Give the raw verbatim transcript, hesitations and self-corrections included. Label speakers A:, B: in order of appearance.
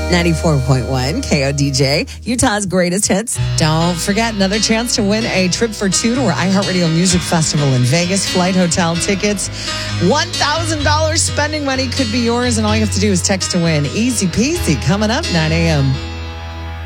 A: ninety-four point one K O D J, Utah's greatest hits. Don't forget, another chance to win a trip for two to our iHeartRadio Music Festival in Vegas. Flight, hotel, tickets. one thousand dollars spending money could be yours, and all you have to do is text to win. Easy peasy. Coming up, nine a.m.